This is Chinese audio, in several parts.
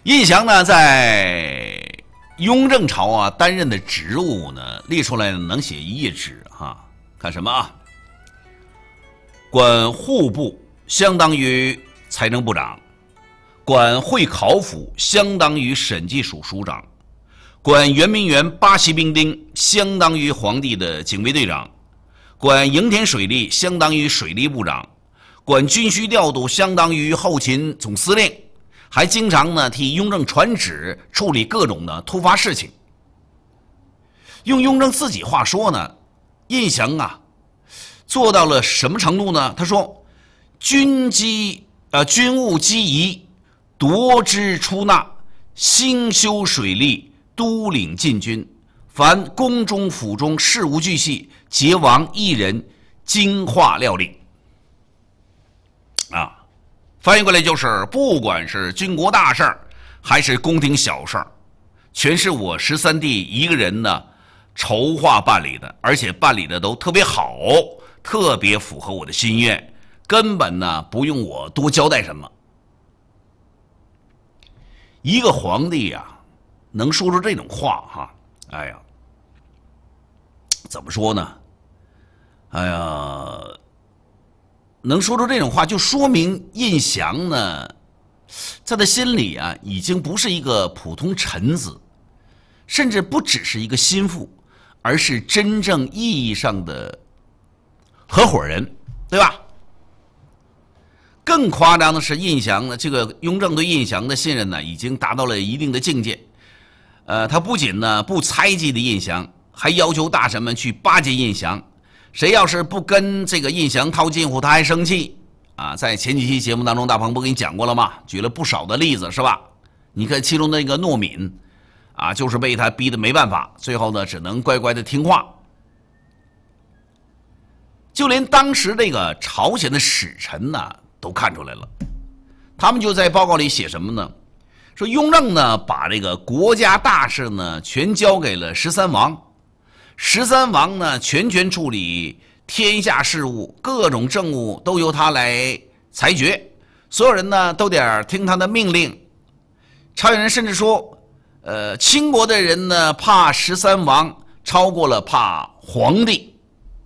胤祥呢，在雍正朝啊担任的职务呢，列出来能写一页纸哈。看什么啊？管户部，相当于财政部长；管会考府，相当于审计署署长；管圆明园八旗兵丁，相当于皇帝的警卫队长；管营田水利，相当于水利部长；管军需调度，相当于后勤总司令。还经常呢替雍正传旨，处理各种的突发事情。用雍正自己话说呢，胤祥啊做到了什么程度呢？他说：军务机宜，夺支出纳，兴修水利，督领禁军，凡宫中府中事无巨细，皆王一人精化料理。啊。翻译过来就是，不管是军国大事儿，还是宫廷小事儿，全是我13弟一个人呢筹划办理的，而且办理的都特别好，特别符合我的心愿，根本呢不用我多交代什么。一个皇帝呀，能说出这种话哈，哎呀，怎么说呢？哎呀。能说出这种话，就说明胤祥呢，在他心里啊，已经不是一个普通臣子，甚至不只是一个心腹，而是真正意义上的合伙人，对吧？更夸张的是，胤祥呢，这个雍正对胤祥的信任呢，已经达到了一定的境界。他不仅呢不猜忌的胤祥，还要求大臣们去巴结胤祥。谁要是不跟这个胤祥套近乎，他还生气啊！在前几期节目当中，大鹏不给你讲过了吗？举了不少的例子，是吧？你看其中那个诺敏啊，就是被他逼得没办法，最后呢只能乖乖的听话。就连当时这个朝鲜的使臣呢都看出来了，他们就在报告里写什么呢？说雍正呢把这个国家大事呢全交给了13王。13王呢，全权处理天下事务，各种政务都由他来裁决，所有人呢都得听他的命令。朝鲜人甚至说，清国的人呢怕13王超过了怕皇帝。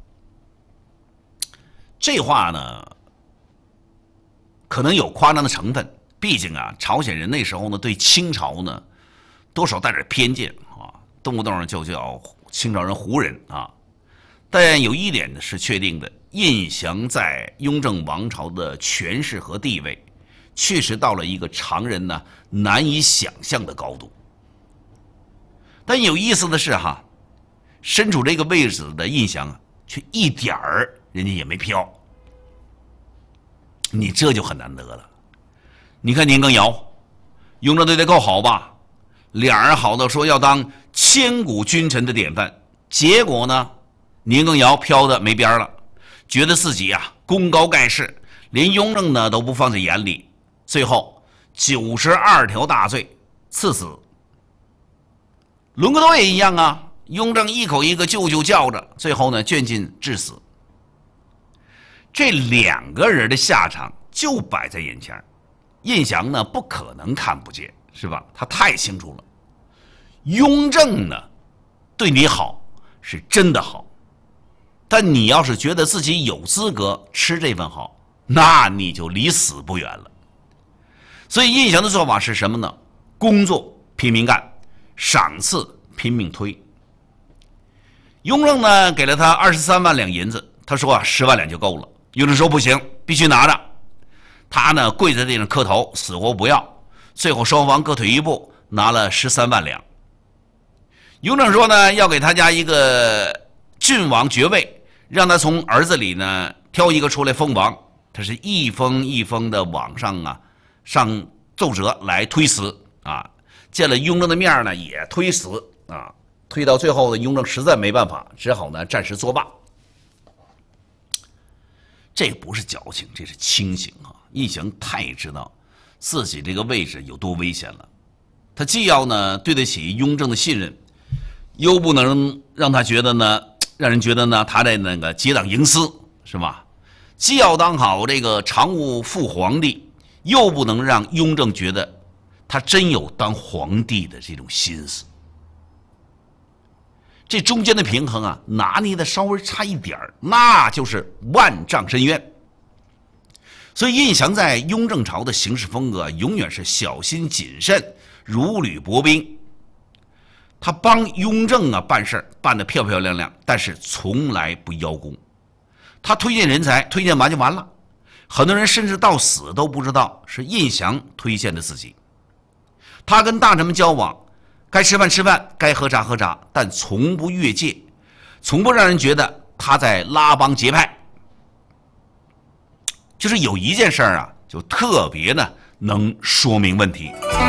这话呢，可能有夸张的成分，毕竟啊，朝鲜人那时候呢对清朝呢多少带点偏见啊，动不动就叫清朝人胡人啊，但有一点是确定的，胤祥在雍正王朝的权势和地位，确实到了一个常人呢难以想象的高度。但有意思的是哈，身处这个位置的胤祥啊，却一点儿人家也没飘，你这就很难得了。你看年羹尧，雍正对他够好吧？俩人好到说要当千古君臣的典范，结果呢，年羹尧飘的没边了，觉得自己啊功高盖世，连雍正呢都不放在眼里，最后92条大罪赐死。伦格多也一样啊，雍正一口一个舅舅叫着，最后呢卷进致死。这两个人的下场就摆在眼前，胤祥呢不可能看不见，是吧？他太清楚了。雍正呢对你好是真的好，但你要是觉得自己有资格吃这份好，那你就离死不远了。所以胤祥的做法是什么呢？工作拼命干，赏赐拼命推。雍正呢给了他23万两银子，他说啊10万两就够了。雍正说不行，必须拿着。他呢跪在地上磕头，死活不要。最后双方各退一步，拿了13万两。雍正说呢，要给他家一个郡王爵位，让他从儿子里呢挑一个出来封王。他是一封一封的往上啊上奏折来推辞啊，见了雍正的面呢也推辞啊，推到最后呢，雍正实在没办法，只好呢暂时作罢。这不是矫情，这是清醒啊！胤祥太知道自己这个位置有多危险了，他既要呢对得起雍正的信任，又不能让他觉得呢，让人觉得呢他在那个结党营私，是吧？既要当好这个常务副皇帝，又不能让雍正觉得他真有当皇帝的这种心思。这中间的平衡啊，拿捏的稍微差一点儿，那就是万丈深渊。所以胤祥在雍正朝的行事风格永远是小心谨慎，如履薄冰。他帮雍正啊办事办得漂漂亮亮，但是从来不邀功。他推荐人才，推荐完就完了。很多人甚至到死都不知道是胤祥推荐的自己。他跟大臣们交往，该吃饭吃饭，该喝茶喝茶，但从不越界，从不让人觉得他在拉帮结派。就是有一件事啊，就特别呢能说明问题。